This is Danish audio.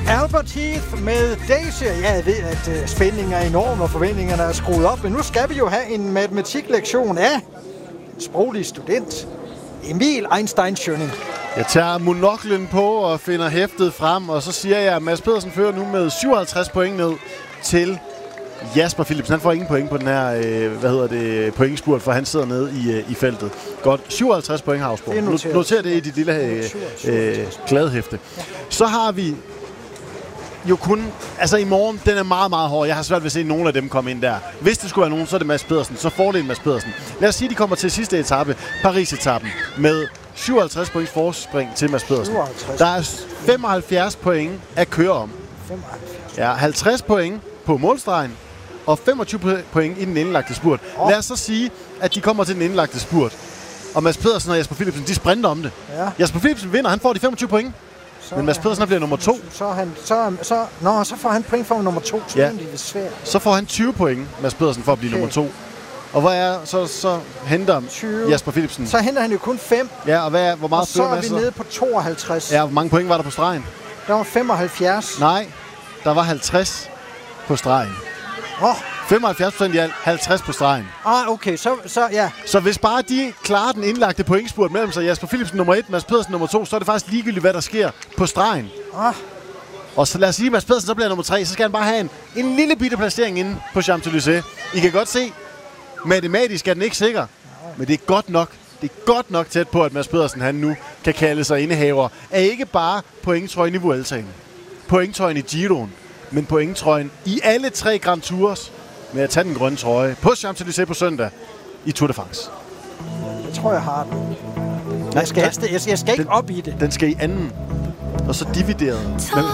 Albert Heath med Daisy. Ja, jeg ved, at spændingen er enorm, og forventningerne er skruet op. Men nu skal vi jo have en matematiklektion af en sproglig student, Emil Einstein Schønning. Jeg tager monoklen på og finder hæftet frem, og så siger jeg, at Mads Pedersen fører nu med 57 point ned til Jasper Philipsen. Han får ingen point på den her pointspurt, for han sidder nede i feltet. Godt, 57 point har Havsborg. Noter det i dit lille kladehæfte. Ja. Så har vi jo kun, altså i morgen, den er meget, meget hård. Jeg har svært ved at se nogen af dem komme ind der. Hvis det skulle være nogen, så er det Mads Pedersen. Så fordel Mads Pedersen. Lad os sige, at de kommer til sidste etape, Paris-etappen, med 57 points forspring til Mads Pedersen. 57. Der er 75 point at køre om. 75. Ja, 50 point på målstregen, og 25 point i den indlagte spurt. Lad os så sige, at de kommer til den indlagte spurt, og Mads Pedersen og Jasper Philipsen, de sprinter om det. Ja. Jasper Philipsen vinder, han får de 25 point. Men Mads Pedersen bliver nummer 2. Så får han point for nummer 2. Så, ja. Det er svært. Så får han 20 point, Mads Pedersen, for at blive nummer 2. Og hvad er så henter 20. Jasper Philipsen? Så henter han jo kun 5. Ja, og hvor meget fører Mads? Så er vi nede på 52. Ja, hvor mange point var der på stregen? Der var 75. Nej, der var 50 på stregen. 75% i alt, 50 på stregen. Okay, så ja. Så hvis bare de klarer den indlagte pointspurt mellem sig, Jasper Philipsen nummer 1, Mads Pedersen nummer 2, så er det faktisk ligegyldigt, hvad der sker på stregen. Og så lad os sige, at Mads Pedersen så bliver nummer 3, så skal han bare have en lille bitte placering inde på Champs-Élysées. I kan godt se, matematisk er den ikke sikker, men det er godt nok. Det er godt nok tæt på, at Mads Pedersen han nu kan kalde sig indehaver af ikke bare pointtrøjen i Vueltaen, pointtrøjen i Giroen, men pointtrøjen i alle 3 Grand Tours med at tage den grønne trøje på Champs-Élysées på søndag i Tour de France. Jeg tror, jeg har den. Jeg skal ikke op i det. Den skal i anden, og så divideret med